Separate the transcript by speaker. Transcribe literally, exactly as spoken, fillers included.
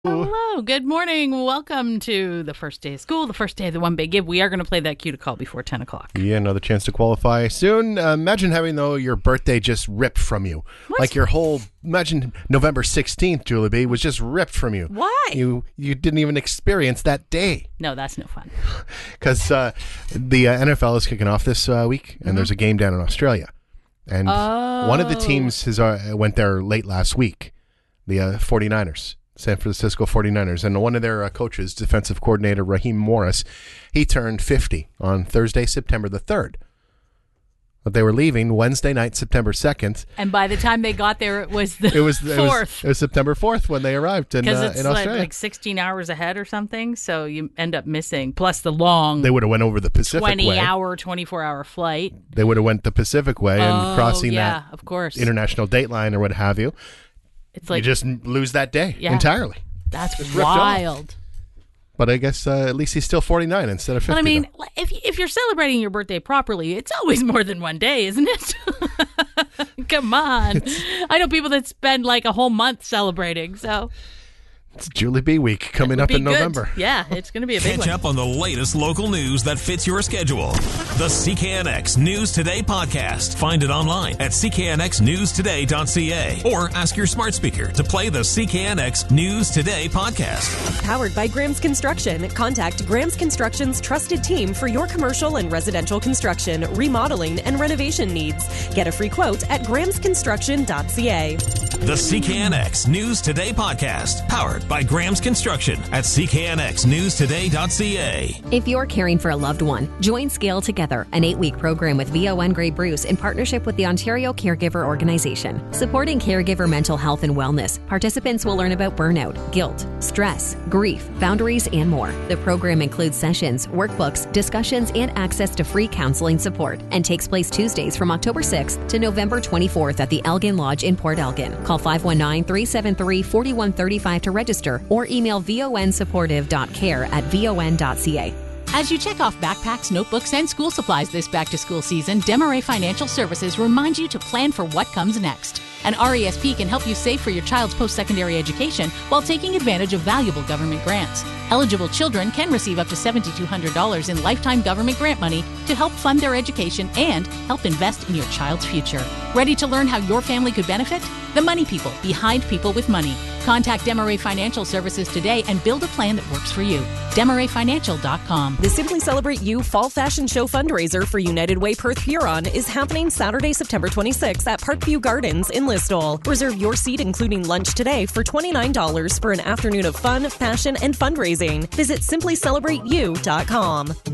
Speaker 1: Hello, good morning. Welcome to the first day of school, the first day of the One Big Give. We are going to play that cue to call before ten o'clock.
Speaker 2: Yeah, another chance to qualify soon. Uh, imagine having, though, your birthday just ripped from you.
Speaker 1: What?
Speaker 2: Like your whole, imagine November sixteenth, Julie B, was just ripped from you.
Speaker 1: Why?
Speaker 2: You you didn't even experience that day.
Speaker 1: No, that's no fun.
Speaker 2: Because uh, the uh, N F L is kicking off this uh, week, and
Speaker 1: Mm-hmm.
Speaker 2: there's a game down in Australia. And
Speaker 1: Oh.
Speaker 2: one of the teams has, uh, went there late last week, the uh, 49ers. San Francisco 49ers, and one of their uh, coaches, defensive coordinator Raheem Morris, he turned fifty on Thursday, September the third. But they were leaving Wednesday night, September second.
Speaker 1: And by the time they got there, it was the
Speaker 2: It was it was,
Speaker 1: fourth.
Speaker 2: it was September fourth when they arrived in,
Speaker 1: Because
Speaker 2: uh,
Speaker 1: it's
Speaker 2: in
Speaker 1: like,
Speaker 2: Australia.
Speaker 1: like sixteen hours ahead or something, so you end up missing. Plus the long
Speaker 2: They would have went over the Pacific way.
Speaker 1: twenty-hour, twenty-four-hour flight.
Speaker 2: They would have went the Pacific way and
Speaker 1: Oh,
Speaker 2: crossing
Speaker 1: yeah,
Speaker 2: that
Speaker 1: of course.
Speaker 2: international date line or what have you.
Speaker 1: It's like
Speaker 2: you just lose that day
Speaker 1: Yeah.
Speaker 2: entirely.
Speaker 1: that's
Speaker 2: ripped off.
Speaker 1: wild.
Speaker 2: But I guess uh, at least he's still forty-nine instead of fifty.
Speaker 1: But I mean,
Speaker 2: though.
Speaker 1: if if you're celebrating your birthday properly, it's always more than one day, isn't it? Come on. I know people that spend like a whole month celebrating, so
Speaker 2: It's Julie B week coming
Speaker 1: it'll
Speaker 2: up
Speaker 1: be
Speaker 2: in
Speaker 1: good.
Speaker 2: November.
Speaker 1: Yeah, it's going to be a big
Speaker 3: Catch
Speaker 1: one.
Speaker 3: up on the latest local news that fits your schedule. The C K N X News Today podcast. Find it online at c k n x news today dot c a or ask your smart speaker to play the C K N X News Today podcast.
Speaker 4: Powered by Graham's Construction. Contact Graham's Construction's trusted team for your commercial and residential construction, remodeling, and renovation needs. Get a free quote at grahams construction dot c a.
Speaker 3: The C K N X News Today podcast. Powered by Graham's Construction at c k n x news today dot c a.
Speaker 5: If you're caring for a loved one, join Scale Together, an eight-week program with V O N Grey Bruce in partnership with the Ontario Caregiver Organization. Supporting caregiver mental health and wellness, participants will learn about burnout, guilt, stress, grief, boundaries, and more. The program includes sessions, workbooks, discussions, and access to free counseling support and takes place Tuesdays from October sixth to November twenty-fourth at the Elgin Lodge in Port Elgin. Call five one nine, three seven three, four one three five to register or email vonsupportive dot care at von dot c a.
Speaker 6: As you check off backpacks, notebooks, and school supplies this back-to-school season, Desmarais Financial Services reminds you to plan for what comes next. An R E S P can help you save for your child's post-secondary education while taking advantage of valuable government grants. Eligible children can receive up to seven thousand two hundred dollars in lifetime government grant money to help fund their education and help invest in your child's future. Ready to learn how your family could benefit? The Money People, behind people with money. Contact Desmarais Financial Services today and build a plan that works for you. desmarais financial dot com.
Speaker 4: The Simply Celebrate You Fall Fashion Show fundraiser for United Way Perth Huron is happening Saturday, September twenty-sixth at Parkview Gardens in Listowel. Reserve your seat, including lunch today, for twenty-nine dollars for an afternoon of fun, fashion, and fundraising. Visit simply celebrate you dot com.